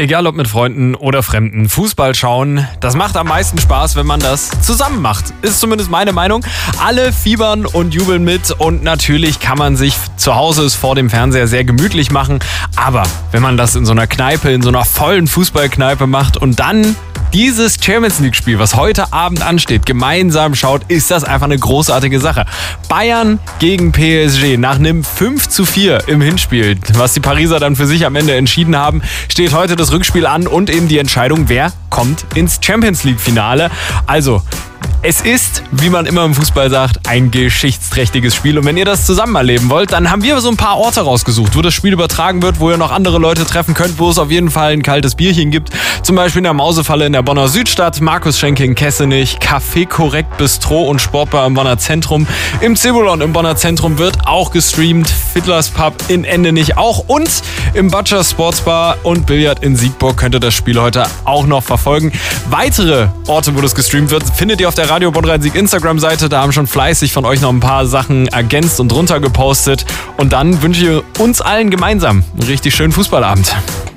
Egal ob mit Freunden oder Fremden, Fußball schauen, das macht am meisten Spaß, wenn man das zusammen macht. Ist zumindest meine Meinung. Alle fiebern und jubeln mit und natürlich kann man sich zu Hause es vor dem Fernseher sehr gemütlich machen. Aber wenn man das in so einer Kneipe, in so einer vollen Fußballkneipe macht und dann dieses Champions League-Spiel, was heute Abend ansteht, gemeinsam schaut, ist das einfach eine großartige Sache. Bayern gegen PSG nach einem 5:4 im Hinspiel, was die Pariser dann für sich am Ende entschieden haben, steht heute das Rückspiel an und eben die Entscheidung, wer kommt ins Champions League-Finale. Also, es ist, wie man immer im Fußball sagt, ein geschichtsträchtiges Spiel. Und wenn ihr das zusammen erleben wollt, dann haben wir so ein paar Orte rausgesucht, wo das Spiel übertragen wird, wo ihr noch andere Leute treffen könnt, wo es auf jeden Fall ein kaltes Bierchen gibt. Zum Beispiel in der Mausefalle in der Bonner Südstadt, Markus Schenke in Kessenich, Café Korrekt Bistro und Sportbar im Bonner Zentrum. Im Zibulon im Bonner Zentrum wird auch gestreamt. Fiddlers Pub in Endenich auch. Und im Butcher Sportsbar und Billard in Siegburg könnt ihr das Spiel heute auch noch verfolgen. Weitere Orte, wo das gestreamt wird, findet ihr auf der Radio Bonn-Rhein-Sieg Instagram-Seite. Da haben schon fleißig von euch noch ein paar Sachen ergänzt und drunter gepostet. Und dann wünsche ich uns allen gemeinsam einen richtig schönen Fußballabend.